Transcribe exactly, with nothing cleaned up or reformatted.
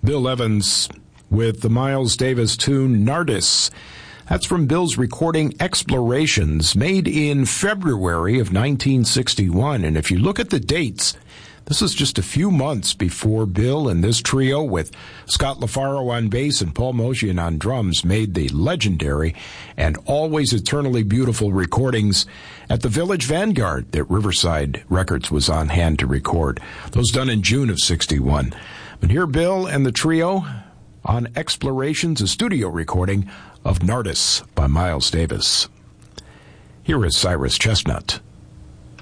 Bill Evans with the Miles Davis tune Nardis. That's from Bill's recording Explorations, made in February of nineteen sixty-one. And if you look at the dates, this is just a few months before Bill and this trio with Scott LaFaro on bass and Paul Motian on drums made the legendary and always eternally beautiful recordings at the Village Vanguard that Riverside Records was on hand to record. Those done in June of sixty-one. But here Bill and the trio on Explorations, a studio recording of Nardis by Miles Davis. Here is Cyrus Chestnut.